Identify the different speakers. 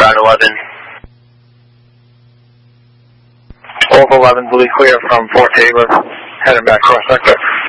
Speaker 1: ground 11.
Speaker 2: Wolf 11, Blue clear from Fort Taylor, heading back cross sector.